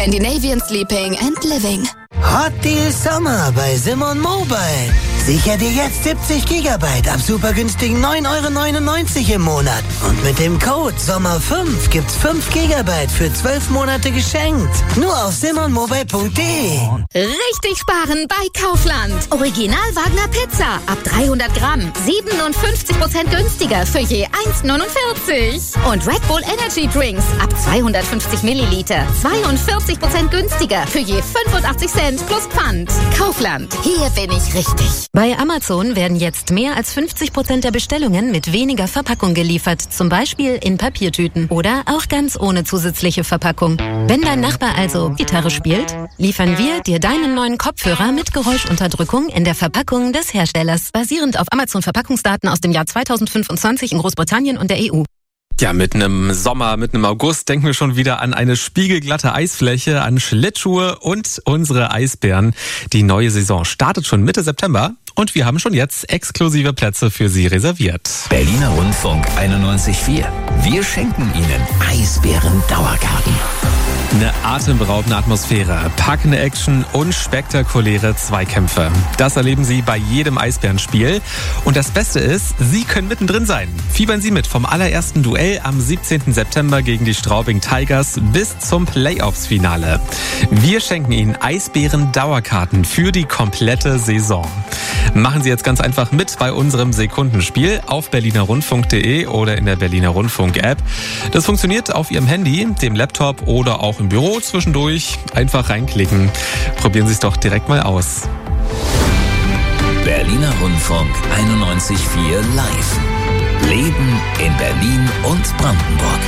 Scandinavian Sleeping and Living. Hot Deal Sommer bei Simon Mobile. Sicher dir jetzt 70 GB ab super günstigen 9,99 € im Monat. Und mit dem Code SOMMER5 gibt's 5 GB für 12 Monate geschenkt. Nur auf simonmobile.de. Richtig sparen bei Kaufland. Original Wagner Pizza ab 300 Gramm. 57% günstiger für je 1,49. Und Red Bull Energy Drinks ab 250 Milliliter. 42% günstiger für je 85 Cent plus Pfand. Kaufland. Hier bin ich richtig. Bei Amazon werden jetzt mehr als 50% der Bestellungen mit weniger Verpackung geliefert. Zum Beispiel in Papiertüten oder auch ganz ohne zusätzliche Verpackung. Wenn dein Nachbar also Gitarre spielt, liefern wir dir deinen neuen Kopfhörer mit Geräuschunterdrückung in der Verpackung des Herstellers. Basierend auf Amazon-Verpackungsdaten aus dem Jahr 2025 in Großbritannien und der EU. Ja, mitten im Sommer, mitten im August denken wir schon wieder an eine spiegelglatte Eisfläche, an Schlittschuhe und unsere Eisbären. Die neue Saison startet schon Mitte September und wir haben schon jetzt exklusive Plätze für Sie reserviert. Berliner Rundfunk 91,4. Wir schenken Ihnen Eisbären-Dauerkarten. Eine atemberaubende Atmosphäre, packende Action und spektakuläre Zweikämpfe. Das erleben Sie bei jedem Eisbärenspiel. Und das Beste ist, Sie können mittendrin sein. Fiebern Sie mit vom allerersten Duell am 17. September gegen die Straubing Tigers bis zum Playoffs-Finale. Wir schenken Ihnen Eisbären-Dauerkarten für die komplette Saison. Machen Sie jetzt ganz einfach mit bei unserem Sekundenspiel auf berlinerrundfunk.de oder in der Berliner Rundfunk-App. Das funktioniert auf Ihrem Handy, dem Laptop oder auch im Büro zwischendurch. Einfach reinklicken. Probieren Sie es doch direkt mal aus. Berliner Rundfunk 91,4 live. Leben in Berlin und Brandenburg.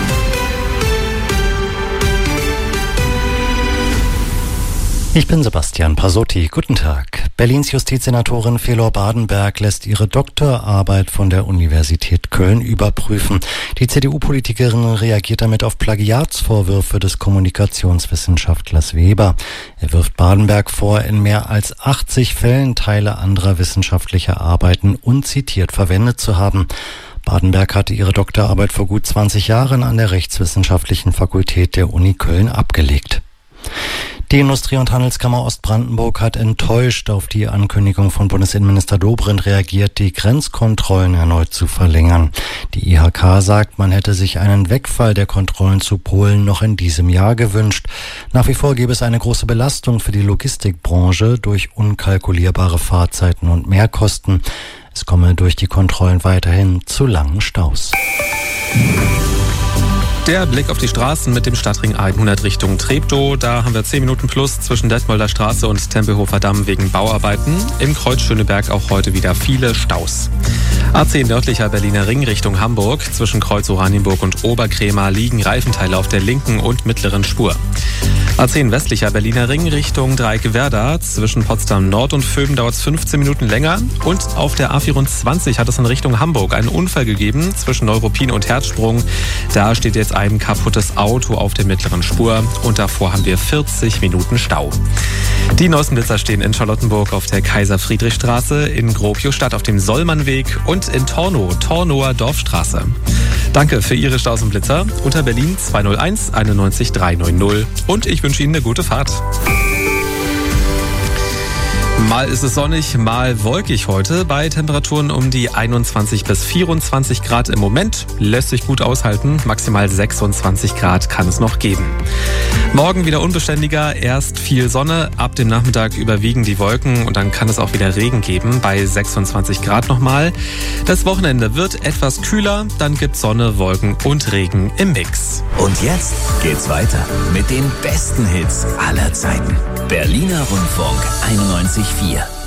Ich bin Sebastian Pasotti. Guten Tag. Berlins Justizsenatorin Felor Badenberg lässt ihre Doktorarbeit von der Universität Köln überprüfen. Die CDU-Politikerin reagiert damit auf Plagiatsvorwürfe des Kommunikationswissenschaftlers Weber. Er wirft Badenberg vor, in mehr als 80 Fällen Teile anderer wissenschaftlicher Arbeiten unzitiert verwendet zu haben. Badenberg hatte ihre Doktorarbeit vor gut 20 Jahren an der Rechtswissenschaftlichen Fakultät der Uni Köln abgelegt. Die Industrie- und Handelskammer Ostbrandenburg hat enttäuscht auf die Ankündigung von Bundesinnenminister Dobrindt reagiert, die Grenzkontrollen erneut zu verlängern. Die IHK sagt, man hätte sich einen Wegfall der Kontrollen zu Polen noch in diesem Jahr gewünscht. Nach wie vor gäbe es eine große Belastung für die Logistikbranche durch unkalkulierbare Fahrzeiten und Mehrkosten. Es komme durch die Kontrollen weiterhin zu langen Staus. Der Blick auf die Straßen mit dem Stadtring 100 Richtung Treptow. Da haben wir 10 Minuten plus zwischen Detmolder Straße und Tempelhofer Damm wegen Bauarbeiten. Im Kreuz Schöneberg auch heute wieder viele Staus. A10 nördlicher Berliner Ring Richtung Hamburg. Zwischen Kreuz Oranienburg und Oberkrämer liegen Reifenteile auf der linken und mittleren Spur. A10 westlicher Berliner Ring Richtung Dreieck Werder. Zwischen Potsdam Nord und Vöben dauert es 15 Minuten länger. Und auf der A24 hat es in Richtung Hamburg einen Unfall gegeben zwischen Neuruppin und Herzsprung. Da steht jetzt ein kaputtes Auto auf der mittleren Spur und davor haben wir 40 Minuten Stau. Die neuesten Blitzer stehen in Charlottenburg auf der Kaiser-Friedrich-Straße, in Gropiusstadt auf dem Sollmannweg und in Tornower Dorfstraße. Danke für Ihre Staus und Blitzer unter Berlin 201 91 390 und ich wünsche Ihnen eine gute Fahrt. Mal ist es sonnig, mal wolkig heute. Bei Temperaturen um die 21 bis 24 Grad im Moment. Lässt sich gut aushalten. Maximal 26 Grad kann es noch geben. Morgen wieder unbeständiger. Erst viel Sonne. Ab dem Nachmittag überwiegen die Wolken und dann kann es auch wieder Regen geben. Bei 26 Grad nochmal. Das Wochenende wird etwas kühler. Dann gibt's Sonne, Wolken und Regen im Mix. Und jetzt geht's weiter mit den besten Hits aller Zeiten. Berliner Rundfunk 91,4.